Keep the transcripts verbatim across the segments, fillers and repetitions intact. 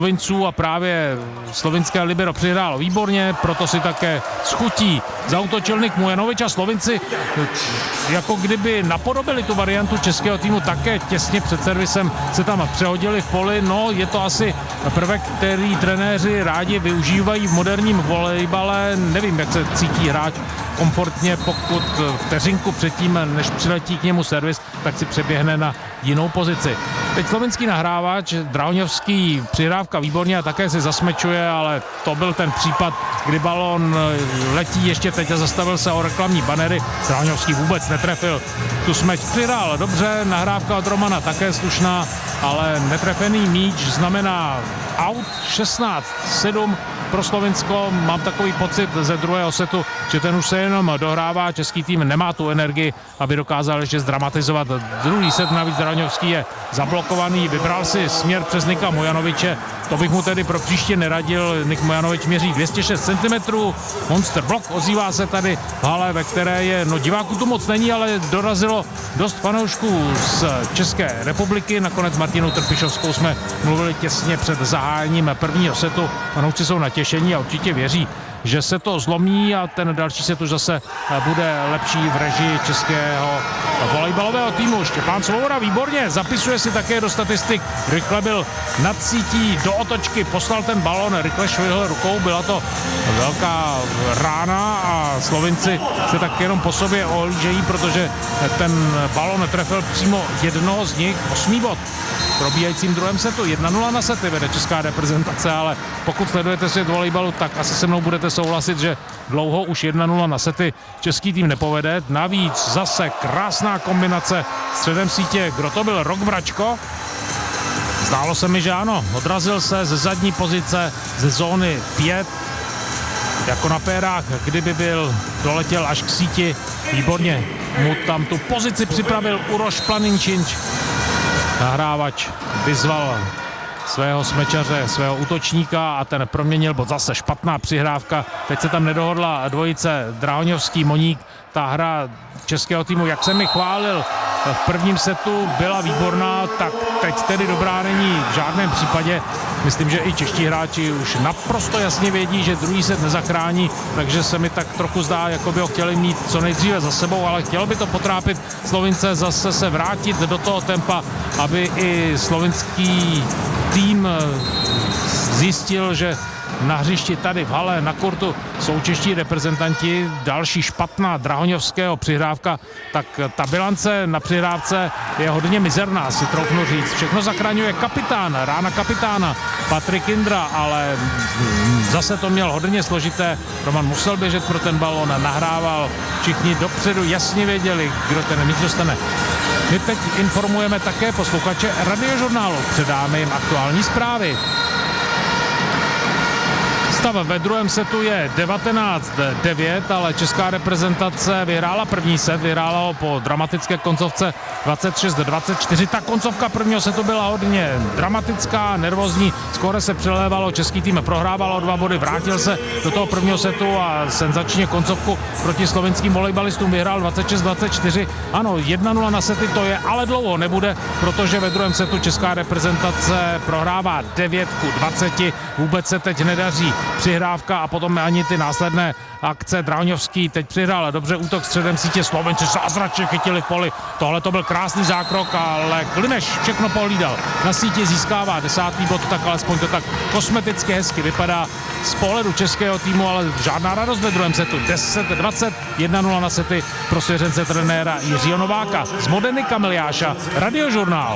Slovinců a právě slovinské libero přihrálo výborně, proto si také schutí zaútočil Nik Mujanovič a Slovinci jako kdyby napodobili tu variantu českého týmu, také těsně před servisem se tam přehodili v poli. No, je to asi prvek, který trenéři rádi využívají v moderním volejbale. Nevím, jak se cítí hráč komfortně, pokud vteřinku předtím, než přiletí k němu servis, tak si přeběhne na jinou pozici. Teď slovinský nahrávač, Drahoňovský přihrávka výborně a také se zasmečuje, ale to byl ten případ, kdy balon letí ještě teď a zastavil se o reklamní banery. Drahoňovský vůbec netrefil tu smeč. Přihrál dobře, nahrávka od Romana také slušná, ale netrefený míč znamená out. Šestnáct sedm pro Slovinsko. Mám takový pocit ze druhého setu, že ten už se jenom dohrává. Český tým nemá tu energii, aby dokázal ještě zdramatizovat. Druhý set navíc Drahoňovský je zablokovaný. Vybral si směr přes Nika Mujanoviče. To bych mu tedy pro příště neradil. Nik Mujanovič měří dvě stě šest centimetrů. Monster blok ozývá se tady v hale, ve které je, no diváků tu moc není, ale dorazilo dost fanoušků z České republiky. Nakonec Martinu Trpišovskou jsme mluvili těsně před zahájením prvního setu. Fanoušci jsou natěšení a určitě věří, že se to zlomí a ten další set už zase bude lepší v režii českého volejbalového týmu. Štěpán Svoboda výborně zapisuje si také do statistik. Rychle byl nad sítí do otočky, poslal ten balon, rychle švihl rukou, byla to velká rána a Slovinci se tak jenom po sobě ohlížejí, protože ten balon trefil přímo jednoho z nich. Osmý bod probíhajícím druhém setu. jedna nula na sety vede česká reprezentace, ale pokud sledujete svět volejbalu, tak asi se mnou budete souhlasit, že dlouho už jedna nula na sety český tým nepovede. Navíc zase krásná kombinace středem sítě. Kdo to byl? Rok Bračko? Zdálo se mi, že ano. Odrazil se ze zadní pozice, ze zóny pět. Jako na pérách, kdyby byl, doletěl až k síti. Výborně mu tam tu pozici připravil Uroš Planinčinč. Nahrávač vyzval svého smečaře, svého útočníka a ten proměnil bod. Zase špatná přihrávka. Teď se tam nedohodla dvojice Drahoňovský Moník. Ta hra českého týmu, jak jsem mi chválil v prvním setu, byla výborná, tak teď tedy dobrá není v žádném případě. Myslím, že i čeští hráči už naprosto jasně vědí, že druhý set nezachrání, takže se mi tak trochu zdá, jako by ho chtěli mít co nejdříve za sebou, ale chtělo by to potrápit Slovince, zase se vrátit do toho tempa, aby i slovinský tým zjistil, že na hřišti tady v hale, na kurtu jsou čeští reprezentanti. Další špatná Drahoňovského přihrávka, tak ta bilance na přihrávce je hodně mizerná, si troufnu říct. Všechno zachraňuje kapitán, rána kapitána Patrik Indra, ale zase to měl hodně složité. Roman musel běžet pro ten balón, nahrával. Všichni dopředu jasně věděli, kdo ten míč dostane. My teď informujeme také posluchače Radiožurnálu, předáme jim aktuální zprávy. Stav ve druhém setu je devatenáct devět, ale česká reprezentace vyhrála první set, vyhrála ho po dramatické koncovce dvacet šest dvacet čtyři. Ta koncovka prvního setu byla hodně dramatická, nervózní, skóre se přelévalo, český tým prohrával o dva body, vrátil se do toho prvního setu a senzačně koncovku proti slovinským volejbalistům vyhrál dvacet šest dvacet čtyři. Ano, jedna nula na sety to je, ale dlouho nebude, protože ve druhém setu česká reprezentace prohrává devět ku dvaceti. Vůbec se teď nedaří přihrávka a potom ani ty následné akce. Drahoňovský teď přihrál dobře útok středem sítě, Slovenci zázračně chytili v poli. Tohle to byl krásný zákrok, ale Klimeš všechno pohlídal. Na síti získává desátý bod, tak alespoň to tak kosmeticky hezky vypadá z pohledu českého týmu, ale žádná radost ve druhém setu. deset dvacet, jedna nula na sety pro svěřence trenéra Jiřího Nováka. Z Modeny Kamiliáša, Radiožurnál.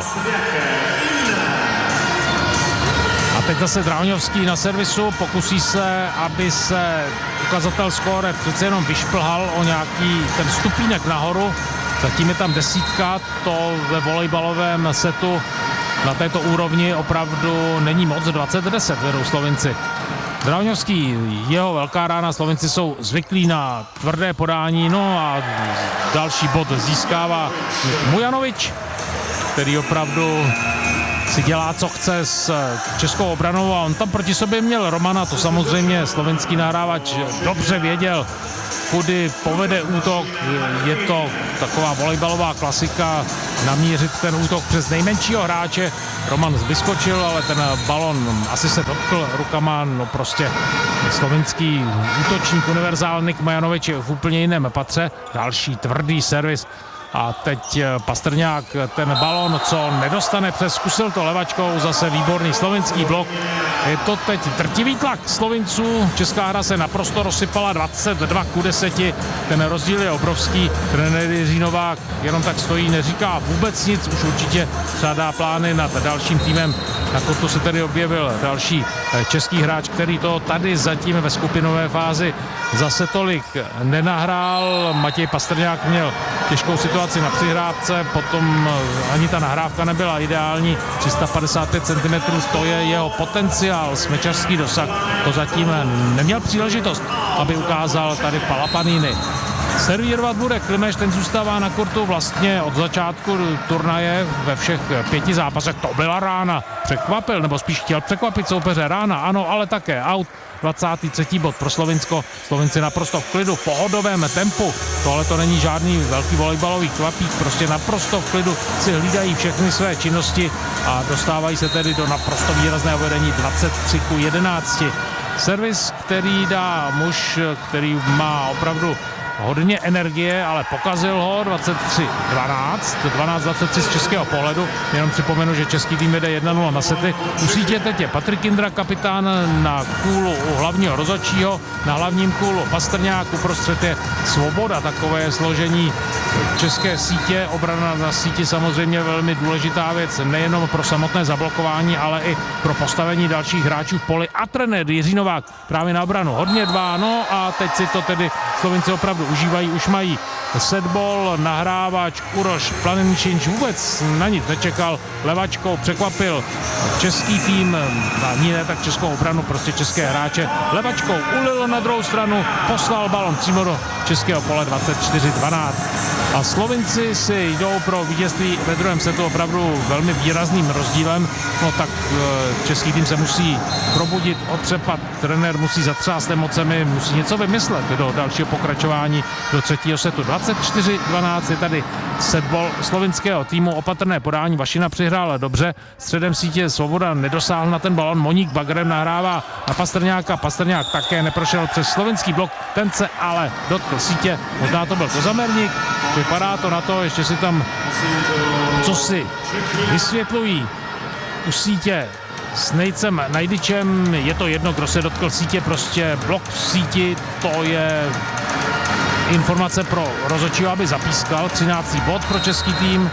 A teď zase Drahoňovský na servisu, pokusí se, aby se ukazatel skóre přece jenom vyšplhal o nějaký ten stupínek nahoru. Zatím je tam desítka, to ve volejbalovém setu na této úrovni opravdu není moc. Dvacet deset vedou Slovinci. Drahoňovský, jeho velká rána, Slovinci jsou zvyklí na tvrdé podání, no a další bod získává Mujanovič, který opravdu si dělá, co chce s českou obranou a on tam proti sobě měl Romana, to samozřejmě slovenský nahrávač dobře věděl, kudy povede útok. Je to taková volejbalová klasika, namířit ten útok přes nejmenšího hráče. Roman vyskočil, ale ten balon asi se dotkl rukama, no prostě slovinský útočník univerzál Nik Majanovič je v úplně jiném patře. Další tvrdý servis. A teď Pastrňák ten balon, co nedostane přes, zkusil to levačkou, zase výborný slovinský blok. Je to teď drtivý tlak Slovinců, česká hra se naprosto rozsypala, dvacet dva ku deseti, ten rozdíl je obrovský. Trenér Jiří Novák jenom tak stojí, neříká vůbec nic, už určitě řádá plány nad dalším týmem. Na kortu se tedy objevil další český hráč, který to tady zatím ve skupinové fázi zase tolik nenahrál. Matěj Pastrňák měl těžkou situaci na přihrávce, potom ani ta nahrávka nebyla ideální, tři sta padesát pět centimetrů, to je jeho potenciál, smečařský dosah, to zatím neměl příležitost, aby ukázal tady Palapaniny. Servírovat bude Klimeš, ten zůstává na kortu vlastně od začátku turnaje ve všech pěti zápasech. To byla rána, překvapil, nebo spíš chtěl překvapit soupeře. Rána, ano, ale také out. dvacátý třetí bod pro Slovinsko. Slovinci naprosto v klidu, v pohodovém tempu. Tohle to není žádný velký volejbalový kvapík, prostě naprosto v klidu si hlídají všechny své činnosti a dostávají se tedy do naprosto výrazného vedení dvacet tři ku jedenácti. Servis, který dá muž, který má opravdu hodně energie, ale pokazil ho dvacet tři dvanáct, dvanáct dvacet tři z českého pohledu. Jenom připomenu, že český tým jede jedna nula na sety. U sítě teď je Patrik Indra, kapitán na kůlu u hlavního rozhodčího, na hlavním kůlu Pastrňák, uprostřed je Svoboda. Takové je složení české sítě. Obrana na síti samozřejmě velmi důležitá věc, nejenom pro samotné zablokování, ale i pro postavení dalších hráčů v poli. A trenér Jiří Novák právě na obranu hodně dbá, no a teď si to tedy Slovinci opravdu užívají, už mají setball, nahrávač, Uroš Planinčinč vůbec na nic nečekal, levačkou překvapil český tým, ani ne tak českou obranu, prostě české hráče, levačkou ulil na druhou stranu, poslal balon přímo do českého pole dvacet čtyři dvanáct. A Slovinci si jdou pro vítězství ve druhém setu opravdu velmi výrazným rozdílem, no tak český tým se musí probudit, otřepat, trenér musí zatřást emocemi, musí něco vymyslet do dalšího pokračování do třetího setu. dvacet čtyři dvanáct je tady setball slovinského týmu, opatrné podání, Vašina přihrál dobře, středem sítě Svoboda nedosáhl na ten balon, Moník bagrem nahrává na Pastrňáka, Pastrňák také neprošel přes slovinský blok, ten se ale dotkl sítě, možná to byl Kozamerník, vypadá to na to, ještě si tam co si vysvětlují u sítě s Nejcem Najdičem, je to jedno, kdo se dotkl sítě, prostě blok v síti, to je informace pro rozhodčího, aby zapískal, třináctý bod pro český tým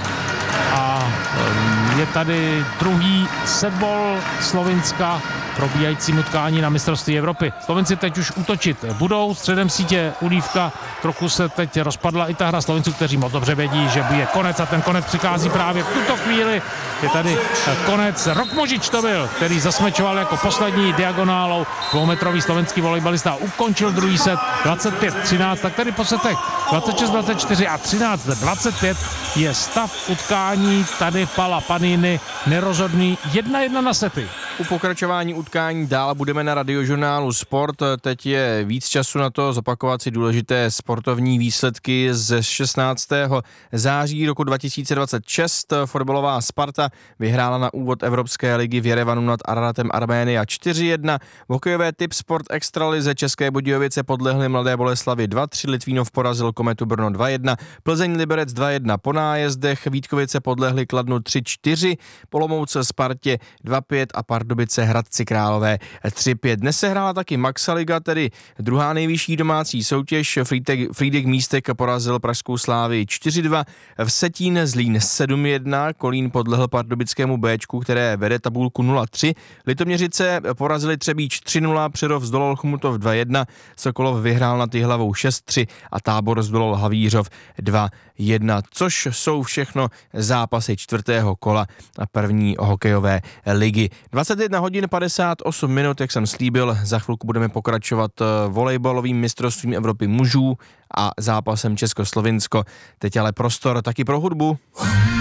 a je tady druhý setball Slovinska probíhajícím utkání na mistrovství Evropy. Slovenci teď už útočit budou, středem sítě Ulívka, trochu se teď rozpadla i ta hra Slovenců, kteří moc dobře vědí, že bude konec a ten konec přichází právě v tuto chvíli. Je tady konec, Rokmožič to byl, který zasmečoval jako poslední diagonálou, dvoumetrový slovenský volejbalista, ukončil druhý set dvacet pět třináct, tak tady po setech dvacet šest dvacet čtyři a třináct dvacet pět je stav utkání, tady Palapaniny nerozhodný, jedna jedna na sety. U pokračování utkání dál budeme na Radiožurnálu Sport. Teď je víc času na to zopakovat si důležité sportovní výsledky ze šestnáctého září roku dva tisíce dvacet šest. Fotbalová Sparta vyhrála na úvod Evropské ligy v Jerevanu nad Araratem Arménia čtyři jedna. Hokejové Tip Sport Extralize České Budějovice podlehly Mladé Boleslavi dva tři, Litvínov porazil Kometu Brno dva jedna, Plzeň Liberec dva jedna po nájezdech, Vítkovice podlehly Kladnu tři čtyři, Olomouce Spartě dva pět a Pardubice Hradci Králové tři pět. Dnes se hrála taky Maxa Liga, tedy druhá nejvyšší domácí soutěž. Frýdek Místek porazil pražskou Slávii čtyři dva, Vsetín Zlín sedm jedna, Kolín podlehl pardubickému Béčku, které vede tabulku nula tři, Litoměřice porazili Třebíč tři nula, Přerov zdolal Chomutov dva jedna, Sokolov vyhrál nad Jihlavou šest tři a Tábor zdolal Havířov dva jedna, což jsou všechno zápasy čtvrtého kola a první hokejové ligy. dvacet jedna hodin padesát osm minut, jak jsem slíbil, za chvilku budeme pokračovat volejbalovým mistrovstvím Evropy mužů a zápasem Česko-Slovinsko. Teď ale prostor taky pro hudbu.